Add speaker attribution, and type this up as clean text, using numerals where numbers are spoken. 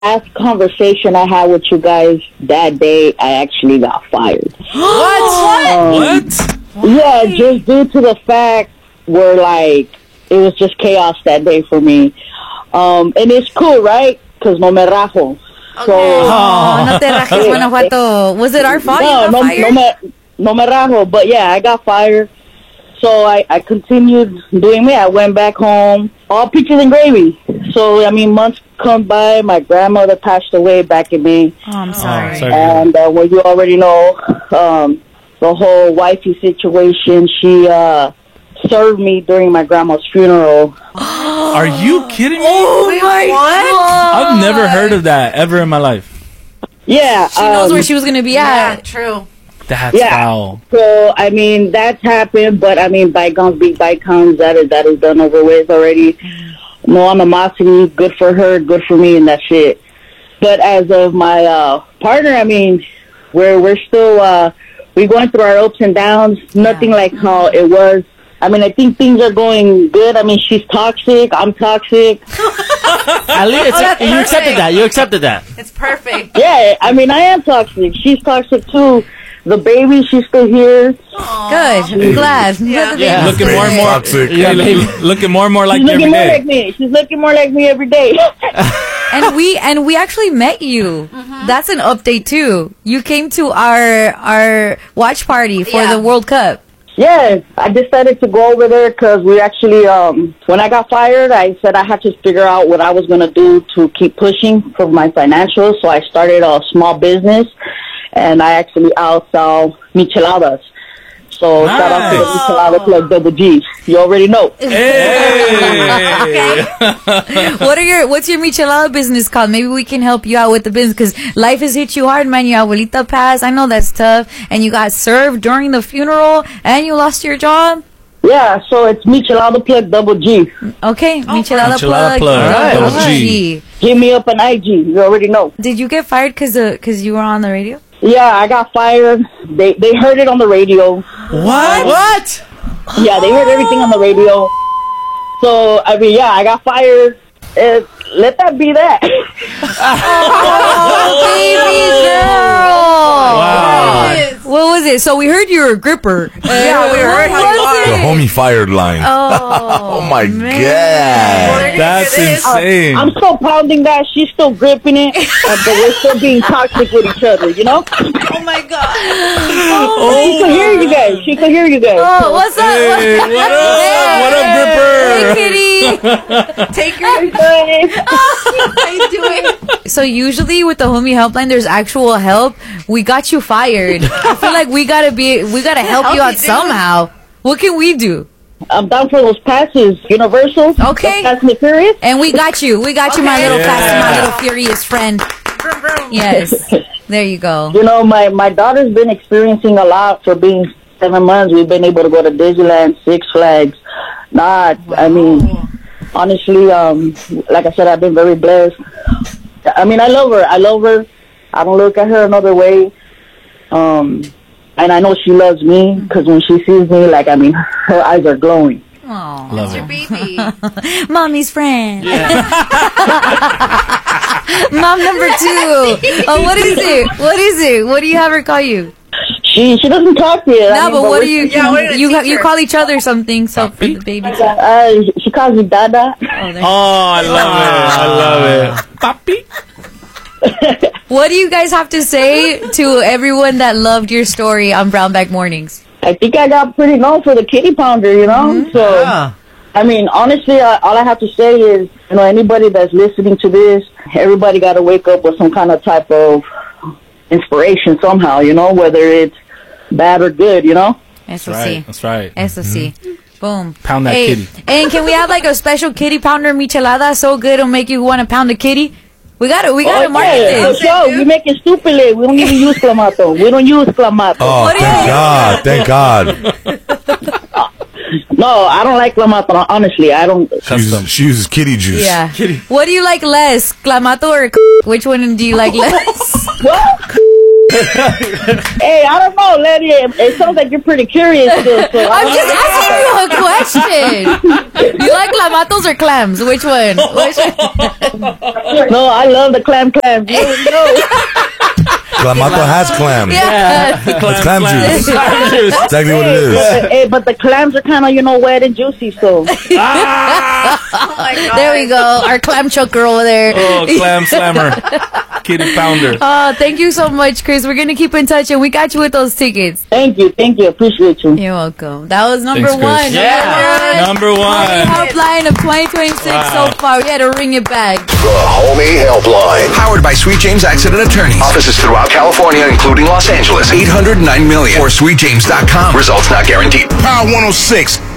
Speaker 1: last conversation I had with you guys that day, I actually got fired.
Speaker 2: What?
Speaker 1: Yeah, just due to the fact where, like, it was just chaos that day for me. And it's cool, right? Because no me rajo.
Speaker 3: Okay. So, no te rajes, Guanajuato. Was it our fault?
Speaker 1: No me rajo. But yeah, I got fired. So I continued doing me. I went back home, all peaches and gravy. So, I mean, months come by. My grandmother passed away back in May.
Speaker 3: Oh, I'm sorry.
Speaker 1: And well, you already know the whole wifey situation. She served me during my grandma's funeral.
Speaker 2: Are you kidding me?
Speaker 3: Oh, my God.
Speaker 2: I've never heard of that ever in my life.
Speaker 1: Yeah.
Speaker 3: She knows where she was going to be at.
Speaker 4: Yeah, true.
Speaker 2: That's foul.
Speaker 1: So, I mean, that's happened, but I mean, bygones be bygones. That is done over with already. No animosity. Good for her, good for me, and that's it. But as of my partner, I mean, we're still we're going through our ups and downs. Nothing like how it was. I mean, I think things are going good. I mean, she's toxic. I'm toxic.
Speaker 5: At least you accepted that. You accepted that.
Speaker 4: It's perfect.
Speaker 1: Yeah, I mean, I am toxic. She's toxic too. The baby, she's still here.
Speaker 3: Aww. Good. I'm glad.
Speaker 4: Yeah.
Speaker 2: Looking more and more
Speaker 6: toxic.
Speaker 2: Yeah, looking more and more like
Speaker 1: She's
Speaker 2: me
Speaker 1: looking
Speaker 2: every
Speaker 1: more
Speaker 2: day.
Speaker 1: like me. She's looking more like me every day.
Speaker 3: And we actually met you. That's an update too. You came to our watch party for the World Cup.
Speaker 1: Yeah, I decided to go over there because we actually, when I got fired, I said I had to figure out what I was going to do to keep pushing for my financials. So I started a small business, and I actually outsell micheladas. So shout out to the Michelada Club Double G. You already know.
Speaker 2: Hey.
Speaker 3: What's your michelada business called? Maybe we can help you out with the business because life has hit you hard, man. Your abuelita passed. I know that's tough. And you got served during the funeral and you lost your job.
Speaker 1: Yeah, so it's Michelada Plug Double G.
Speaker 3: Okay, Michelada
Speaker 2: Michelada
Speaker 3: Plug
Speaker 2: Double
Speaker 3: G.
Speaker 1: Hit me up on IG. You already know.
Speaker 3: Did you get fired because you were on the radio?
Speaker 1: Yeah, I got fired. They heard it on the radio.
Speaker 5: What?
Speaker 1: Yeah, they heard everything on the radio. So, I mean, yeah, I got fired. Let that be that.
Speaker 3: Oh, baby girl.
Speaker 2: Wow.
Speaker 3: What was it? So we heard you were a gripper.
Speaker 4: Yeah, we heard how you are.
Speaker 6: The homie fired line.
Speaker 3: Oh,
Speaker 6: my God.
Speaker 2: That's insane.
Speaker 1: I'm still pounding that. She's still gripping it. But we're still being toxic with each other, you know?
Speaker 4: Oh, my God.
Speaker 1: She can hear you guys. She can hear you guys.
Speaker 3: Oh, what's up?
Speaker 2: Hey, what up? What up, Gripper?
Speaker 3: Hey, kitty.
Speaker 4: Take your... How you doing?
Speaker 3: So usually with the homie helpline, there's actual help. We got you fired. I feel like we gotta help you out somehow. What can we do?
Speaker 1: I'm down for those passes. Universal.
Speaker 3: Okay.
Speaker 1: Fast and the Furious.
Speaker 3: And we got you. We got you, my little fast, my little furious friend.
Speaker 4: Vroom, vroom.
Speaker 3: Yes. There you go.
Speaker 1: You know, my daughter's been experiencing a lot for being 7 months. We've been able to go to Disneyland, Six Flags. I mean, honestly, like I said, I've been very blessed. I mean, I love her. I don't look at her another way. And I know she loves me because when she sees me, like, I mean, her eyes are glowing.
Speaker 3: Aw.
Speaker 4: That's your baby.
Speaker 3: Mommy's friend. Mom number 2. Oh, what is it? What do you have her call you?
Speaker 1: She doesn't talk to you.
Speaker 3: No, but what do you?
Speaker 4: Yeah, we're gonna teach
Speaker 3: You
Speaker 4: her.
Speaker 3: call each other something. So for the baby.
Speaker 1: She calls me Dada.
Speaker 2: Oh, I love it. Papi.
Speaker 3: What do you guys have to say to everyone that loved your story on Brownback Mornings?
Speaker 1: I think I got pretty known for the kitty pounder, you know?
Speaker 3: Mm-hmm.
Speaker 1: So,
Speaker 5: Yeah.
Speaker 1: I mean, honestly, all I have to say is, you know, anybody that's listening to this, everybody got to wake up with some kind of type of inspiration somehow, you know, whether it's bad or good, you know?
Speaker 3: Eso
Speaker 2: Right.
Speaker 3: sí.
Speaker 2: That's right.
Speaker 3: Eso sí. Boom.
Speaker 2: Pound that kitty.
Speaker 3: And can we have like a special kitty pounder michelada so good it'll make you want to pound a kitty? We gotta market this.
Speaker 1: Yo, we make it stupid. We don't even use clamato. We don't use clamato.
Speaker 6: Oh,
Speaker 3: What do you-
Speaker 6: thank God.
Speaker 1: No, I don't like clamato. Honestly, I don't.
Speaker 6: She uses kitty juice.
Speaker 3: Yeah. What do you like less, clamato or which one do you like less?
Speaker 1: What? Hey, I don't know, lady. It sounds like you're pretty curious still. So
Speaker 3: I'm just asking you a question. You like clamatos or clams? Which one?
Speaker 1: No, I love the clam. You know.
Speaker 6: Clamato has clam.
Speaker 3: Yeah.
Speaker 6: It's clam juice.
Speaker 5: Clam juice.
Speaker 6: Exactly what it is.
Speaker 1: Hey, but the clams are kind of, wet and juicy, so.
Speaker 3: There we go. Our clam choker over there.
Speaker 2: Oh, clam slammer. Kitty pounder.
Speaker 3: Thank you so much, Chris. We're going to keep in touch, and we got you with those tickets.
Speaker 1: Thank you. Appreciate you.
Speaker 3: You're welcome. That was number
Speaker 2: Thanks, Chris.
Speaker 3: one.
Speaker 5: Yeah.
Speaker 2: Number one.
Speaker 3: Helpline of 2026 so far. We had to ring it back.
Speaker 7: The Homie Helpline. Powered by Sweet James Accident Attorneys. Offices throughout California, including Los Angeles. 809 million. Or sweetjames.com. Results not guaranteed.
Speaker 6: Power 106.